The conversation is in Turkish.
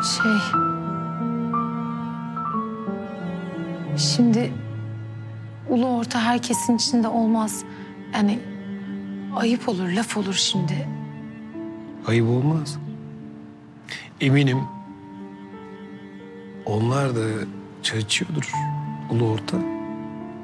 Şey... Şimdi ulu orta herkesin içinde olmaz. Yani ayıp olur, laf olur şimdi. Ayıp olmaz. Eminim onlar da çay içiyordur ulu orta.